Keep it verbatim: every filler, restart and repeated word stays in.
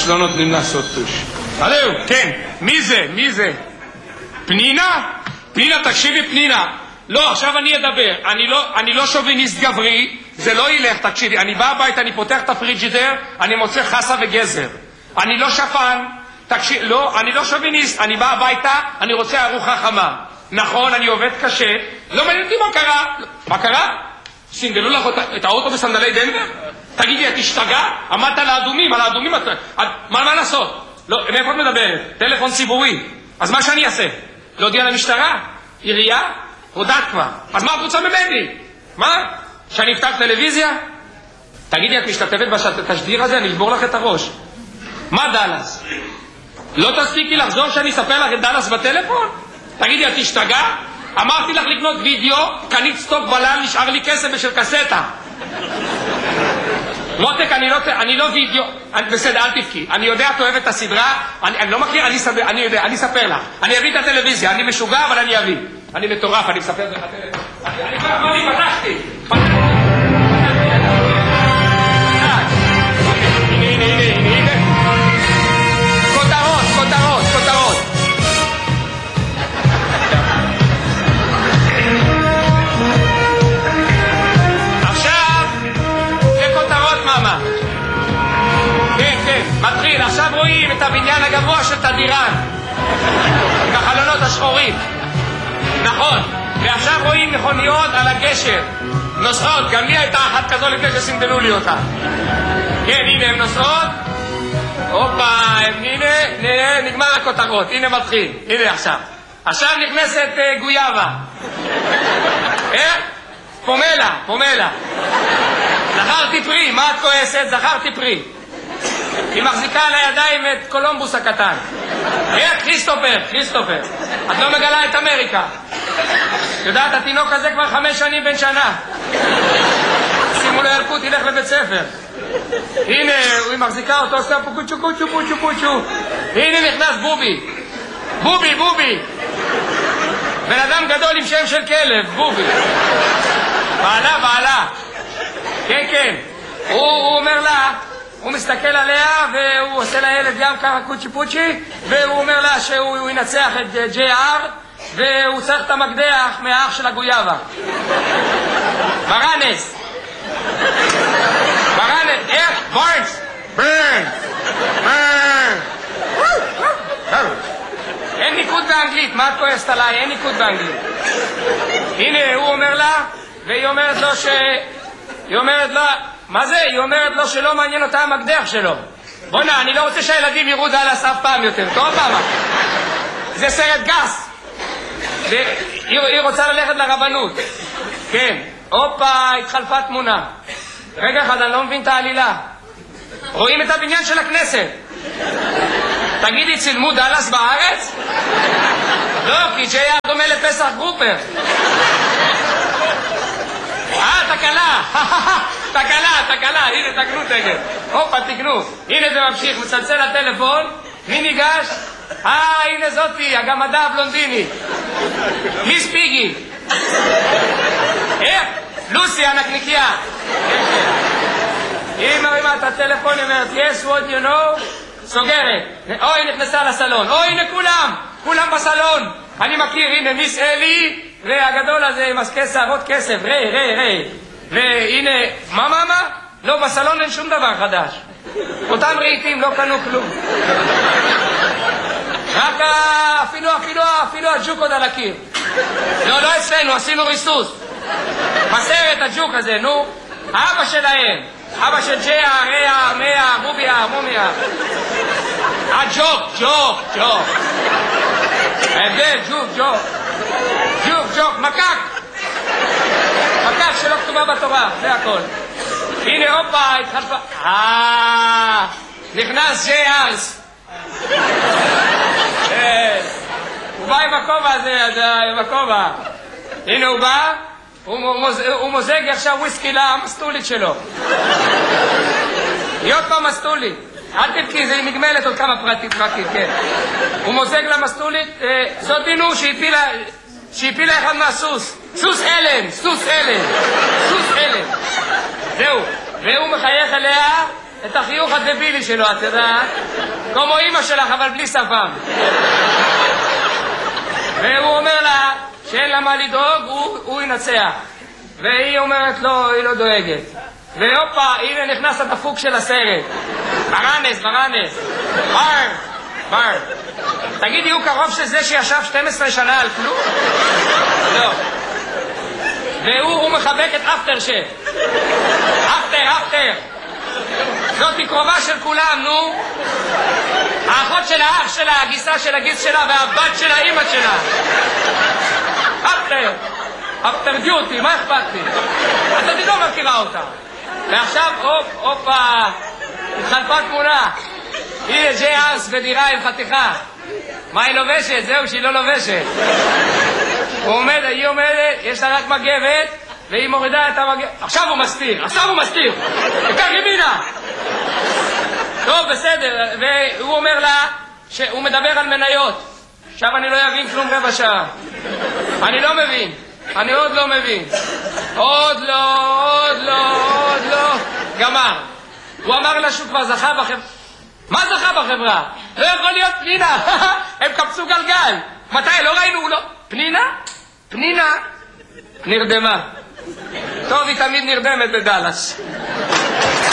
טוש, לא נותנים לעשות טוש. הלו, כן, מי זה? מי זה? פנינה? פנינה, תקשיבי פנינה. לא, עכשיו אני אדבר. אני לא, אני לא שוביניסט גברי, זה לא ילך, תקשיבי. אני בא הביתה, אני פותח את הפריג'ידר, אני מוצא חסה וגזר. אני לא שפן, תקשיב, לא, אני לא שוביניסט, אני בא הביתה, אני רוצה ארוחה חמה. נכון, אני עובד קשה, לא מעניין אותי מה קרה. מה קרה? סינדלו לך את האוטו בסנדלי דנבר? תגידי, את השתגע? עמדת על האדומים, על האדומים, מה, מה לעשות? לא, מאיפה את מדברת? טלפון ציבורי. אז מה שאני אעשה? להודיע למשטרה? עירייה? הודעת כבר. אז מה את רוצה ממני? מה? שאני אפתח טלוויזיה? תגידי, את משתתפת בתשדיר הזה? אני אשבור לך את הראש. מה דלס? לא תספיקי לחזור שאני אספר לך את דלס בטלפון? תגידי, את השתגע? אמרתי לך לקנות וידאו, קנית סטוק בלל, נשאר לי כסף בשל קסטה. מותק, אני לא, אני לא וידאו, אני, בסדר, אל תבכי. אני יודע, את אוהבת את הסדרה, אני, אני לא מכיר, אני, סבר, אני יודע, אני אספר לך. אני אביא את הטלוויזיה, אני משוגע, אבל אני אביא. אני מטורף, אני מספר את זה לטלוויזיה. אני, אני כבר אמרתי, פתחתי. פתחתי. הנה, הנה, הנה, הנה. כותרות, כותרות, כותרות. כן, כן, מתחיל. עכשיו רואים את הבניין הגבוה של תדירן עם החלונות השחורים. נכון. ועכשיו רואים מכוניות על הגשר נוסעות. גם לי הייתה אחת כזו לפני שסינדלו לי אותה. כן, הנה הן נוסעות. הופה, הנה, הנה, נגמר הכותרות. הנה מתחיל. הנה עכשיו. עכשיו נכנסת uh, גויאבה. איך? פומלה, פומלה. זכרתי פרי, מה את כועסת? זכרתי פרי. היא מחזיקה על הידיים את קולומבוס הקטן. איך? כריסטופר, כריסטופר. את לא מגלה את אמריקה. יודעת, התינוק הזה כבר חמש שנים בן שנה. שימו לו ילקוט, ילך לבית ספר. הנה, היא מחזיקה אותו, עושה פה קוצ'ו קוצ'ו קוצ'ו קוצ'ו. הנה נכנס בובי. בובי, בובי. בן אדם גדול עם שם של כלב, בובי. בעלה, בעלה. כן, כן. הוא, הוא אומר לה, הוא מסתכל עליה והוא עושה לילד גם ככה קוצ'י פוצ'י, והוא אומר לה שהוא ינצח את ג'יי אר והוא צריך את המקדח מהאח של הגויאבה. ברנס. ברנס. איך? ברנס. ברנס. ברנס. אין ניקוד באנגלית. מה את כועסת עליי? אין ניקוד באנגלית. הנה, הוא אומר לה, והיא אומרת לו ש... היא אומרת לו, מה זה? היא אומרת לו שלא מעניין אותה המקדח שלו. בונה, אני לא רוצה שהילדים יראו דלס אף פעם יותר. טוב פעם. זה סרט גס. והיא רוצה ללכת לרבנות. כן. הופה, התחלפה תמונה. רגע אחד, אני לא מבין את העלילה. רואים את הבניין של הכנסת. תגידי, צילמו דלס בארץ? לא, כי ג'יי אר דומה לפסח גרופר. אה, תקלה. תקלה, תקלה. הנה, תקנו תגל. הופה, תקנו. הנה זה ממשיך, מצלצל הטלפון. מי ניגש? אה, הנה זאתי, הגמדה הבלונדינית. מיס פיגי. איך? לוסי, הנקניקיה. היא מרימה את הטלפון, היא אומרת, yes, what you know? סוגרת. אוי, נכנסה לסלון. אוי, הנה כולם. כולם בסלון. אני מכיר, הנה, מיס אלי, והגדול הזה עם עסקי שערות כסף. רי, רי, רי. והנה, מה, מה, מה? לא, בסלון אין שום דבר חדש. אותם רהיטים לא קנו כלום. רק אפילו, אפילו, אפילו הג'וק עוד על הקיר. לא, לא אצלנו, עשינו ריסוס. בסרט הג'וק הזה, נו. אבא שלהם. אבא של ג'יה, ריה, מאה, מוביה, מומיה. הג'וק, ג'וק, ג'וק. ההבדל, ג'וק, ג'וק. ג'וק, ג'וק, מקק. מקק שלא כתובה בתורה, זה הכל. הנה, הופה, התחלפה. אה, נכנס ג'יי ארס. הוא בא עם הכובע הזה, עם הכובע. הנה הוא בא, הוא מוזג עכשיו וויסקי למסטולית שלו. היא עוד פעם מסטולית. אל תבכי, זה נגמלת עוד כמה פרטים, פרטים, כן. הוא מוזג למסטולית, זאת דינו שהפילה אחד מהסוס. סוס אלן, סוס אלן, סוס אלן. זהו. והוא מחייך אליה, את החיוך הדבילי שלו, את יודעת? כמו אמא שלך, אבל בלי שפם. והוא אומר לה שאין לה מה לדאוג, הוא, הוא ינצח. והיא אומרת לו, היא לא דואגת. והופה, הנה נכנס הדפוק של הסרט. ברנס, ברנס. בר, בר. תגידי, הוא קרוב של זה שישב שתים עשרה שנה על כלום? לא. והוא מחבק את אפטר שף. אפטר, אפטר. זאת היא קרובה של כולם, נו. האחות של האח שלה, הגיסה של הגיס שלה והבת של האמא שלה. אפטר. אפטר דיוטי, מה אכפת לי? אז אני לא מכירה אותה. ועכשיו, הופ, הופה, התחלפה תמונה. הנה ג'יי ארס בדירה עם חתיכה. מה היא לובשת? זהו, שהיא לא לובשת. הוא עומד, היא עומדת, יש לה רק מגבת, והיא מורידה את המגבת. עכשיו הוא מסתיר, עכשיו הוא מסתיר. וכך ימינה. טוב, בסדר. והוא אומר לה שהוא מדבר על מניות. עכשיו אני לא אבין כלום רבע שעה. אני לא מבין. אני עוד לא מבין. עוד לא, עוד לא, עוד לא. גמר. הוא אמר לה שהוא כבר זכה בחברה. מה זכה בחברה? לא יכול להיות פנינה. הם קפצו גלגל. מתי? לא ראינו, לא. פנינה? פנינה? נרדמה. טוב, היא תמיד נרדמת בדלס.